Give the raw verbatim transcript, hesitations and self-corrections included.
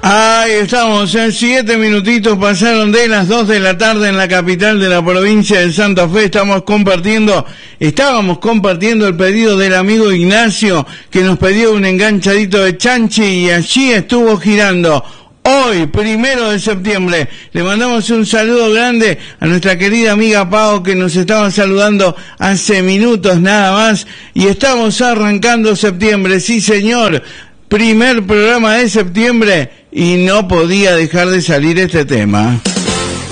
Ahí estamos, en siete minutitos pasaron de las dos de la tarde en la capital de la provincia de Santa Fe. Estamos compartiendo, estábamos compartiendo el pedido del amigo Ignacio, que nos pidió un enganchadito de chanchi y allí estuvo girando. Hoy, primero de septiembre, le mandamos un saludo grande a nuestra querida amiga Pau, que nos estaba saludando hace minutos nada más, y estamos arrancando septiembre, sí señor, primer programa de septiembre, y no podía dejar de salir este tema.